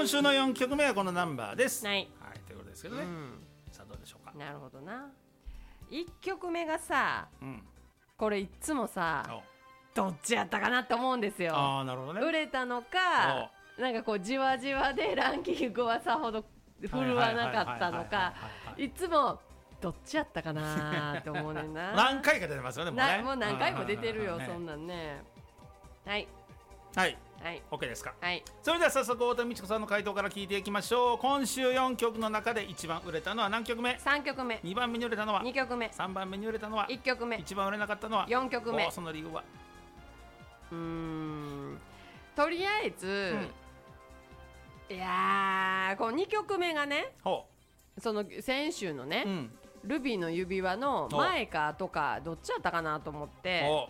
今週の4曲目はこのナンバーです。 はい、 はい、ということですけどね、さあどうでしょうか。 なるほどな。1曲目がさ、 うん、 これいつもさどっちやったかなって思うんですよ。 あ、なるほどね。 売れたのかなんかこうじわじわでランキングはさほど振るわなかったのか、いつもどっちやったかなって思うねんな。 何回か出てますよね、 もう何回も出てるよ、そんなんね。はいはい、 はい、 OK ですか。 はい、 それでは早速太田美智子さんの回答から聞いていきましょう。今週4曲の中で一番売れたのは何曲目？ 3曲目。 2番目に売れたのは 2曲目。 3番目に売れたのは 1曲目。 一番売れなかったのは 4曲目。 その理由は？ とりあえず、いやーこの2曲目がね、その先週のね、ルビーの指輪の前か後かどっちだったかなと思って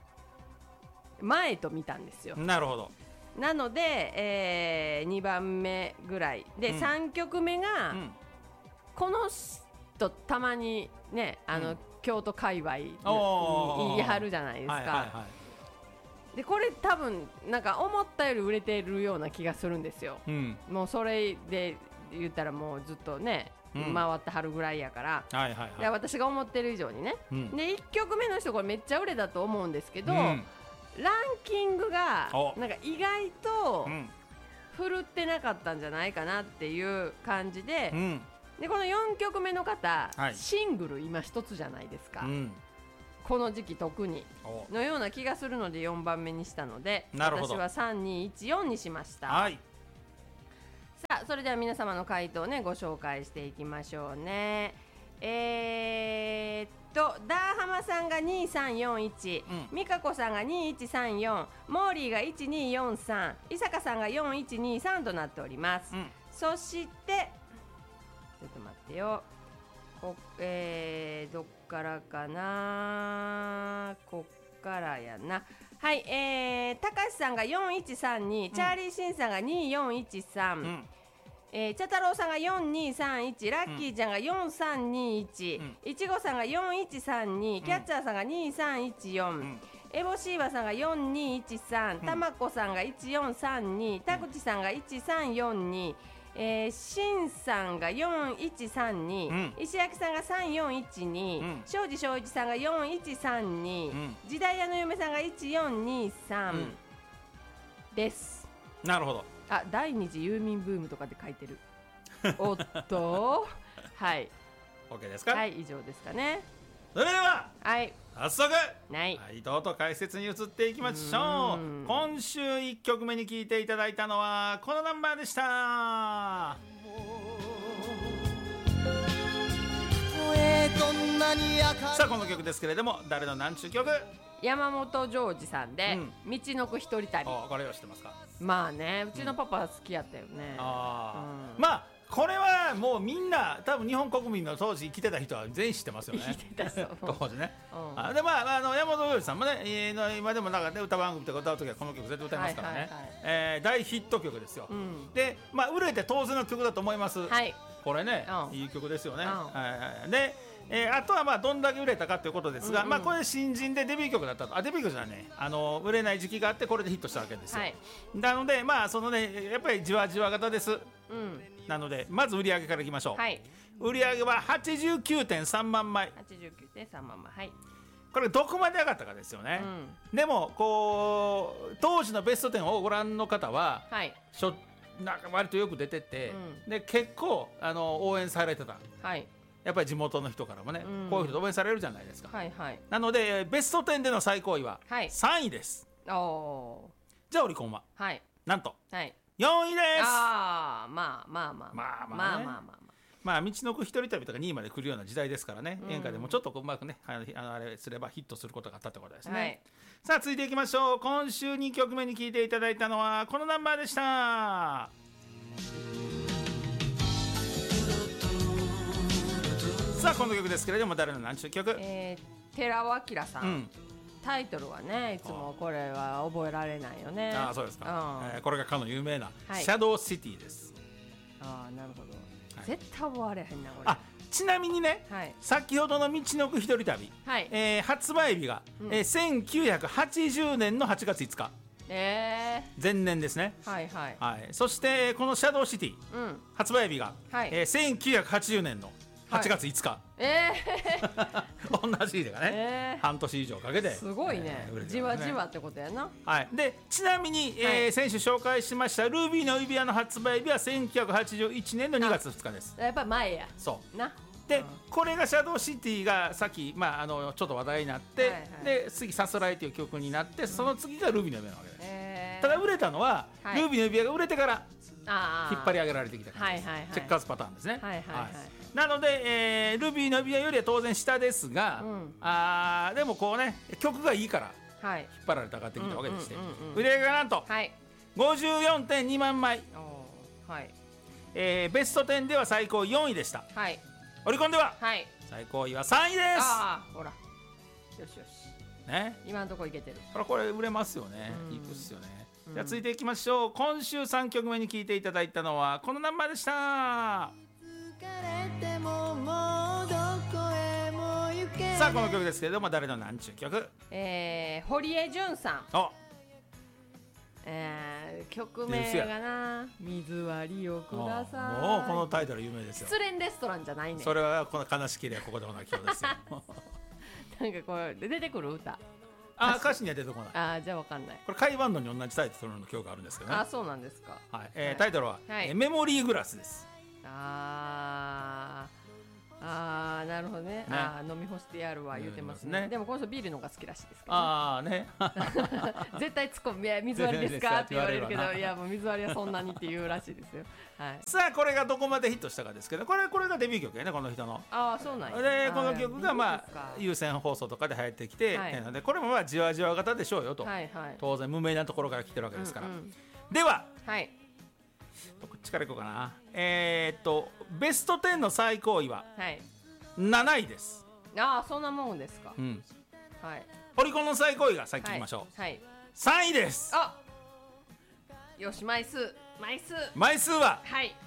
前と見たんですよ。 なるほど。 なので、2番目ぐらいで、3曲目が、この人たまにね京都界隈に言い張るじゃないですか。でこれ多分なんか思ったより売れてるような気がするんですよ。もうそれで言ったらもうずっとね、回ってはるぐらいやから、私が思ってる以上にね、で1曲目の人これめっちゃ売れたと思うんですけど、ランキングがなんか意外と振るってなかったんじゃないかなっていう感じで、でこの4曲目の方、シングル今一つじゃないですか、この時期特にのような気がするので4番目にしたので、私は3214にしました。さあそれでは皆様の回答をねご紹介していきましょうね。ダーハマさんが2341、美香子さんが2134、モーリーが1243、伊坂さんが4123となっております。そしてちょっと待ってよ、どっからかな、こっからやな。はい、たかしさんが4132、チャーリーシンさんが2413、茶太郎さんが4231、ラッキーちゃんが4321、いちごさんが4132、キャッチャーさんが2314、エボシーバさんが4213、たまこさんが1432、たくちさんが1342、しんさんが4132、石焼さんが3412、庄司正一さんが4132、時代屋の嫁さんが1423です。 なるほど。 あ、第二次ユーミンブームとかで書いてる。おっとはい、 OK ですか。 はい、以上ですかね。 それでは、早速回答と解説に移っていきましょう。今週1曲目に聴いていただいたのはこのナンバーでした。さあこの曲ですけれども、誰のなんちゅう曲？ 山本譲二さんで、道のく一人旅。 これは知ってますか？ まあね、うちのパパ好きやったよね。 まあこれはもうみんな多分日本国民の当時生きてた人は全員知ってますよね。 生きてた人当時ね。で山本譲二さんもね、今でもなんかね歌番組とか歌うときはこの曲絶対歌いますからね。大ヒット曲ですよ。で売れて当然の曲だと思います。これね、いい曲ですよね。であとはどんだけ売れたかということですが、これ新人でデビュー曲だったと。デビュー曲じゃね、売れない時期があってこれでヒットしたわけですよ。なのでそのねやっぱりじわじわ型です。なのでまず売り上げからいきましょう。売り上げは 89.3 万枚。 89.3 万枚。 これどこまで上がったかですよね。でもこう当時のベスト10をご覧の方は、なんか割とよく出てて、で結構応援されてた。やっぱり地元の人からもね、こういう人応援されるじゃないですか。なのでベスト10での最高位は3位です。じゃあオリコンはなんと4位です。道のく一人旅とか2位まで来るような時代ですからね、演歌でもちょっとうまくねあれすればヒットすることがあったってことですね。さあ続いていきましょう。今週2曲目に聴いていただいたのはこのナンバーでした。さあこの曲ですけれども、誰のなんちゅう曲？ 寺尾明さん。タイトルはね、いつもこれは覚えられないよね。 そうですか。これがかの有名なシャドウシティです。 なるほど。絶対覚えられへんなこれ。 ちなみにね、先ほどの道のく一人旅、発売日が1980年の8月5日。 前年ですね。 はいはい、 はい、そしてこのシャドウシティ、発売日が、1980年の8月5日、同じ日がね、半年以上かけてすごいね、じわじわってことやな。 はい、でちなみに、先週紹介しましたルビーの指輪の発売日は1981年の2月2日です。 やっぱ前やそうな。 でこれがシャドウシティがさっき、ちょっと話題になって、で次さすらいという曲になって、その次がルビーの指輪なわけです。ただ売れたのは、ルビーの指輪が売れてから引っ張り上げられてきた感じです。チェッカーズパターンですね。なので、ルビーの指輪よりは当然下ですが、でもこうね曲がいいから引っ張られて上がってきたわけでして、売り上げがなんと 54.2 万枚、ベスト10では最高4位でした。オリコンでは最高位は3位です。 ほら、よしよしね、 今のところいけてる。 これ売れますよね。いいですよね。じゃあ続いていきましょう。今週3曲目に聴いていただいたのはこのナンバーでした。さあこの曲ですけれども、誰のなんちゅう曲？ 堀江純さん。曲名がな、水割りをください。 もうこのタイトル有名ですよ。 失恋レストランじゃないね。 それはこの悲しきりはここでもない今日ですよ。 なんかこれ出てくる歌。 歌詞には出てこない。 じゃあわかんない。 これカイバンドに同じタイトルの曲があるんですけどね。 そうなんですか。 タイトルはメモリーグラスです。 なるほどね。飲み干してやるわ言うてますね。でもこの人ビールの方が好きらしいですけどね。絶対ツッコミ水割りですかって言われるけど、いやもう水割りはそんなにって言うらしいですよ。 さあこれがどこまでヒットしたかですけど、これがデビュー曲やね、この人の。 そうなんや。 でこの曲が有線放送とかで流行ってきて、これもじわじわ型でしょうよと。当然無名なところから来てるわけですから。ではこっちからいこうかな。ベスト10の最高位は7位です。 そんなもんですか。 オリコンの最高位がさっき言いましょう。3位です。 よし、枚数は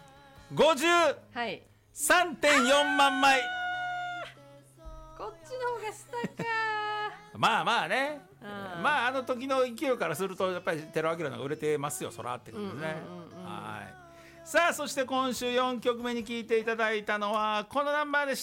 53.4 万枚。 こっちの方が下か。 まあね、あの時の勢いからするとやっぱり寺尾明の方が売れてますよ、そらってことですね。さあそして今週4曲目に聴いていただいたのはこのナンバーでした。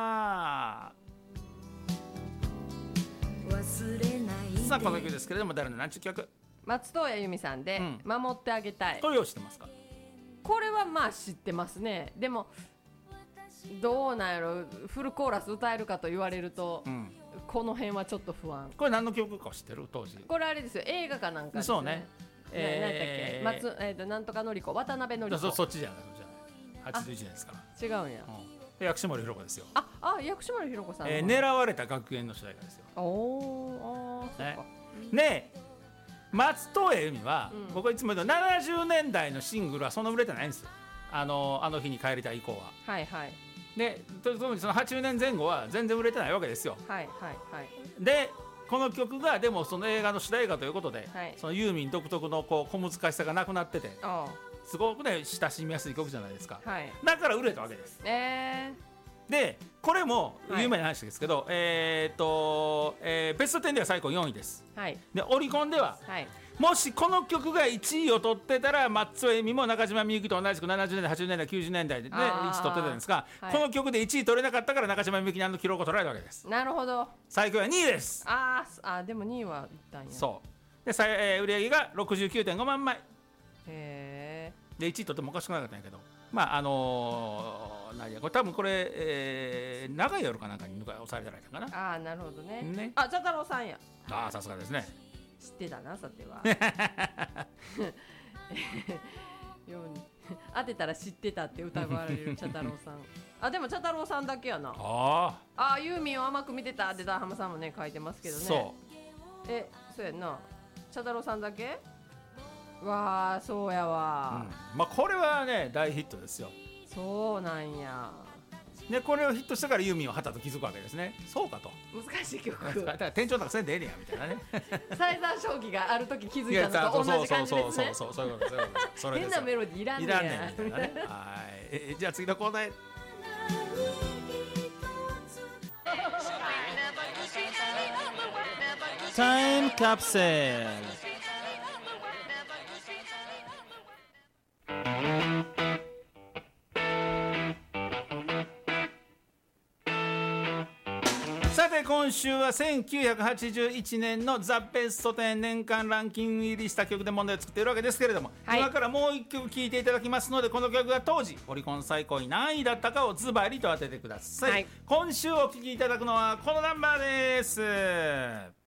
さあこの曲ですけれども、誰の何ちゅう曲？ 松任谷由実さんで「守ってあげたい」。 これを知ってますか？ これは知ってますね。でもどうなんやろ、フルコーラス歌えるかと言われると、この辺はちょっと不安。 これ何の曲か知ってる？当時これあれですよ、映画かなんかですね。 そうね。 何だっけ、なんとかのりこ、渡辺のりこ。 そっちじゃない81年ですから。 違うんや。 薬師森ひろ子ですよ。 薬師森ひろ子さん。 狙われた学園の主題歌ですよ。 そうか。 ねえ、松任谷由実は、僕はいつも言うと70年代のシングルはそんな売れてないんですよ。あの日に帰りたい以降は。で特にその80年前後は全然売れてないわけですよ。でこの曲がでもその映画の主題歌ということで、そのユーミン独特の小難しさがなくなってて、すごくね親しみやすい曲じゃないですか。だから売れたわけです。でこれも有名な話ですけど、ベスト10では最高4位です。でオリコンでは、もしこの曲が1位を取ってたら松任谷由実も中島みゆきと同じく70年代80年代90年代で、1位取ってたんですが、この曲で1位取れなかったから中島みゆきにあの記録を取られたわけです。 なるほど。 最高は2位です。 でも2位はいったんや。 そうで、売り上げが 69.5 万枚で 1位取ってもおかしくなかったんやけど、これ多分これ、長い夜かなんかに押されてないかな。 なるほどね。茶太郎さんや。 さすがですね。 知ってたな、さては。当てたら知ってたって疑われる茶太郎さん。でも茶太郎さんだけやな。ユーミンを甘く見てたってダーハマさんもね書いてますけどね。そうやんな。茶太郎さんだけ？わあ、そうやわ。 これはね大ヒットですよ。 そうなんや。 でこれをヒットしたからユーミンははたと気づくわけですね。そうかと。 難しい曲。 だから店長なんかせんでええねやみたいなね。 サイザー将棋がある時気づいたのと同じ感じですね。 そういうことです。 変なメロディーいらんねやみたいなね。じゃあ次のコーナーへ。タイムカプセル。 さて今週は1981年のザ・ベスト10年間ランキング入りした曲で問題を作っているわけですけれども、はい、今からもう一曲聴いていただきますので、この曲が当時オリコン最高位何位だったかをズバリと当ててください、はい、今週お聴きいただくのはこのナンバーです。